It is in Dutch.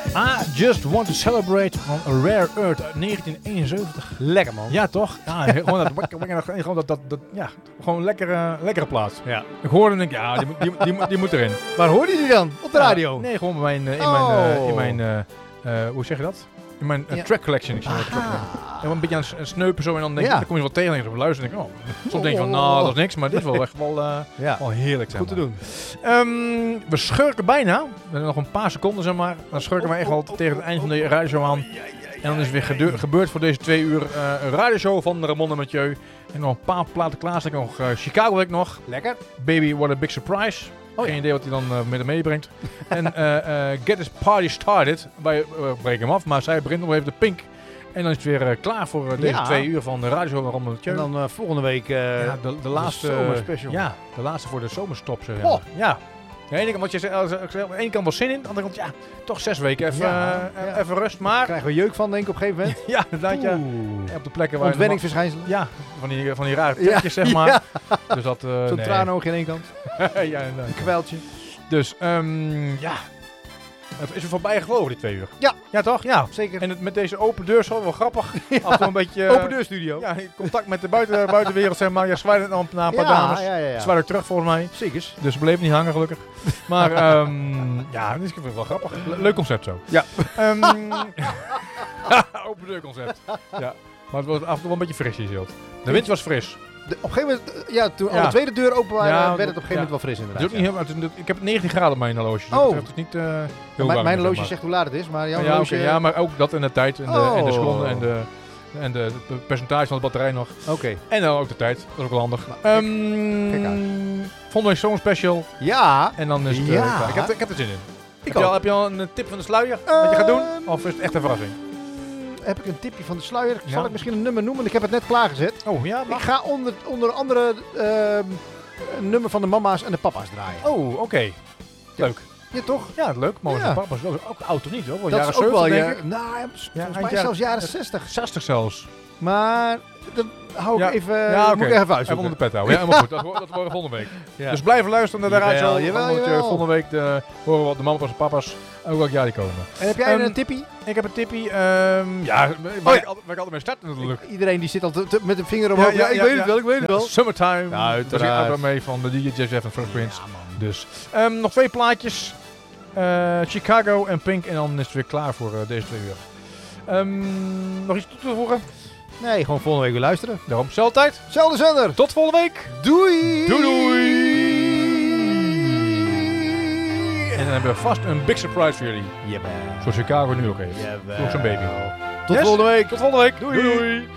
I Just Want to Celebrate van A Rare Earth uit 1971. Lekker man. Ja, toch? Ja, gewoon gewoon lekkere plaats. Ja. Ik hoorde en denk, ja, die moet erin. Waar hoorde je die dan? Op de radio? Nee, gewoon in mijn hoe zeg je dat? In mijn track collection. Ik zie track collection. En een beetje aan het sneupen zo en dan denk ik, dan kom je wat tegen en je luisteren en denk ik, soms denk je van, nou, dat is niks, maar dit is wel echt wel heerlijk. Zeg goed te doen. We schurken bijna. We hebben nog een paar seconden, zeg maar. Dan schurken we echt wel tegen het eind van de radioshow aan. En dan is het weer gebeurd voor deze 2 uur een radioshow van Ramon en Mathieu. En nog een paar platen klaarstaan. Nog Chicago heb ik nog. Lekker. Baby, What a Big Surprise. Geen idee wat hij dan met hem meebrengt. En Get This Party Started. Wij breken hem af, maar zij begint nog even de Pink. En dan is het weer klaar voor deze 2 uur van de radioshow van Ramon en Mathieu. En dan volgende week de laatste zomerspecial. Ja, de laatste voor de zomerstop. Zeg maar. Ja. Ja, aan de ene kant, wat je zegt, aan de ene kant wel zin in, aan de andere kant, ja, toch 6 weken even rust, maar... Krijgen we jeuk van, denk ik, op een gegeven moment? Ja, inderdaad, ja. Op de plekken waar... Ontwenningsverschijnselen? Ja, van die rare trekjes, zeg maar. Ja. Dus dat... Zo'n traanoog aan één kant. Ja, inderdaad. Een kweltje. Dus, ja. Het is er voorbij gevlogen, die 2 uur. Ja. Ja, toch? Ja. Zeker. En met deze open deur is wel grappig. Ja. Af en toe een beetje... Open deur studio. Ja, in contact met de buitenwereld, zeg maar. Ja, zwaaide naar een paar dames. Ja. Zwaaide terug, volgens mij. Zeker. Dus ze bleef niet hangen, gelukkig. Maar ja, dit is wel grappig. Leuk concept zo. Ja. Open deur concept. Ja. Maar het was af en toe wel een beetje fris hier, Zilt. De wind was fris. Op een gegeven moment, toen alle tweede deur open waren, werd het op een gegeven moment wel fris inderdaad. Het is ook niet heel, ik heb 19 graden op mijn horloge. Oh. Het is niet heel warm. Mijn horloge zegt hoe laat het is, maar jouw horloge... Ja, maar ook dat en de tijd en de seconden en de percentage van de batterij nog. Oké. En dan ook de tijd. Dat is ook wel handig. Kijk uit. Volgende week zo'n special. Ja. En dan is het klaar. Ik heb er zin in. Heb je al een tip van de sluier wat je gaat doen? Of is het echt een verrassing? Heb ik een tipje van de sluier? Zal ik misschien een nummer noemen? Ik heb het net klaargezet. Oh ja, ik ga onder andere een nummer van de mama's en de papa's draaien. Oh, oké. Leuk. Ja, toch? Ja, leuk. Mama's en papa's. Ook oud of niet, hoor? Wel dat jaren is ook 70, wel, denk ik. Nou, volgens mij zelfs jaren 60. 60 zelfs. Maar dat hou ik even... Moet ik even uitzoeken. Even onder de pet houden. Ja, helemaal goed. Dat worden volgende week. Ja. Dus blijven luisteren naar de radio. Jawel. Volgende week horen we wat de mama's en papa's ook welk jaar die komen. En heb jij een tippie? Ik heb een tippie. Waar ik altijd mee start natuurlijk. Iedereen die zit al met een vinger omhoog. Ja, ik weet het wel. Summertime. Ja, uiteraard. Daar zit ook mee van de DJ Jeff en First Prince. Dus nog 2 plaatjes. Chicago en Pink. En dan is het weer klaar voor deze 2 uur. Nog iets toe te voegen? Nee, gewoon volgende week weer luisteren. Daarom, zelfde tijd. Zelfde zender. Tot volgende week. Doei. En dan hebben we vast een big surprise voor jullie. Jawel. Zoals Chicago nu ook heeft. Jawel. Ook zo'n baby. Tot volgende week. Tot volgende week. Doei.